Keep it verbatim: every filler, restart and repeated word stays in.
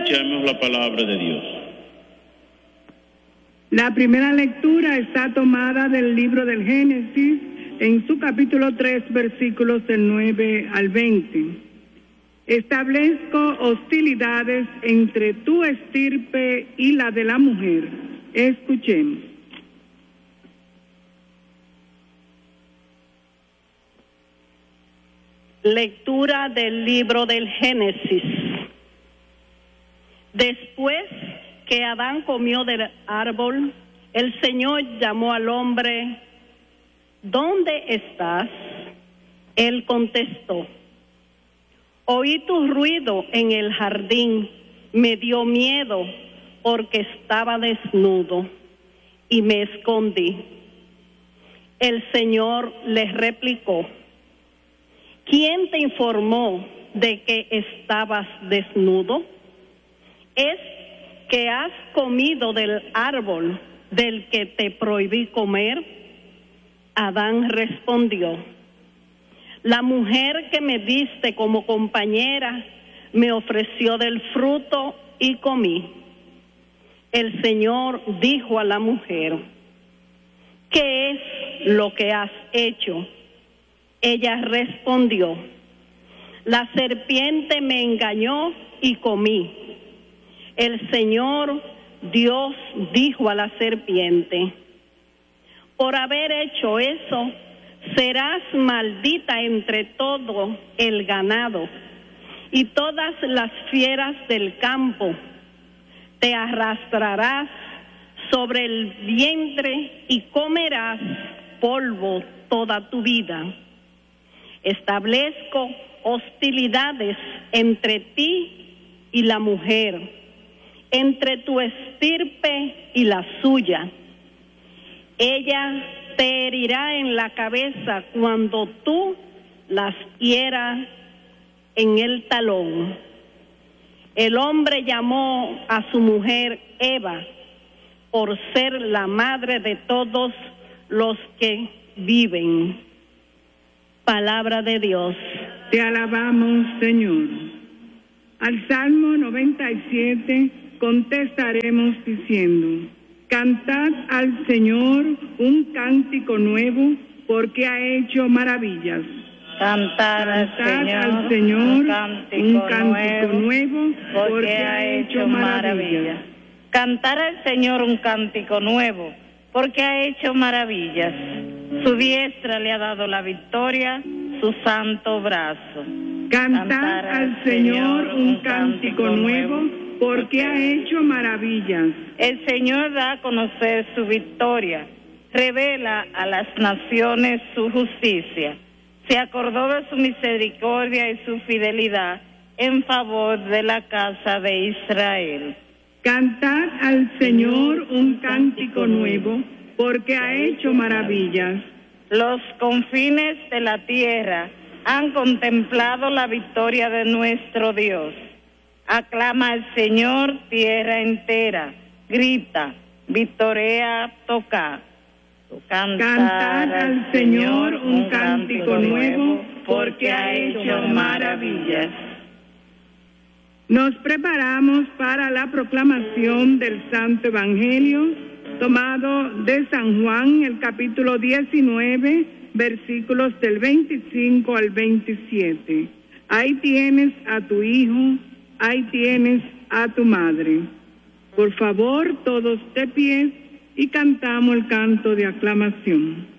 Escuchemos la palabra de Dios. La primera lectura está tomada del libro del Génesis, en su capítulo tres, versículos del nueve al veinte. Establezco hostilidades entre tu estirpe y la de la mujer. Escuchemos. Lectura del libro del Génesis. Después que Adán comió del árbol, el Señor llamó al hombre: ¿dónde estás? Él contestó: oí tu ruido en el jardín, me dio miedo porque estaba desnudo y me escondí. El Señor le replicó: ¿quién te informó de que estabas desnudo? ¿Es que has comido del árbol del que te prohibí comer? Adán respondió: la mujer que me diste como compañera me ofreció del fruto y comí. El Señor dijo a la mujer: ¿qué es lo que has hecho? Ella respondió: la serpiente me engañó y comí. El Señor Dios dijo a la serpiente: por haber hecho eso, serás maldita entre todo el ganado y todas las fieras del campo. Te arrastrarás sobre el vientre y comerás polvo toda tu vida. Establezco hostilidades entre ti y la mujer, entre tu estirpe y la suya. Ella te herirá en la cabeza cuando tú las hieras en el talón. El hombre llamó a su mujer Eva por ser la madre de todos los que viven. Palabra de Dios. Te alabamos, Señor. Al Salmo noventa y siete contestaremos diciendo: cantad al Señor un cántico nuevo, porque ha hecho maravillas. Cantar al Cantad Señor, al Señor un cántico, un cántico nuevo, nuevo, porque, porque ha hecho maravillas. Cantar al Señor un cántico nuevo, porque ha hecho maravillas. Su diestra le ha dado la victoria, su santo brazo. Cantar al Señor un cántico nuevo, porque ha hecho maravillas. El Señor da a conocer su victoria, revela a las naciones su justicia. Se acordó de su misericordia y su fidelidad en favor de la casa de Israel. Cantad al Señor un cántico nuevo, porque ha hecho maravillas. Los confines de la tierra han contemplado la victoria de nuestro Dios. Aclama al Señor tierra entera, grita, victoria, toca. Cantar al Señor un cántico nuevo, porque ha hecho maravillas. Nos preparamos para la proclamación del Santo Evangelio, tomado de San Juan, el capítulo diecinueve, versículos del veinticinco al veintisiete. Ahí tienes a tu hijo, ahí tienes a tu madre. Por favor, todos de pie y cantamos el canto de aclamación.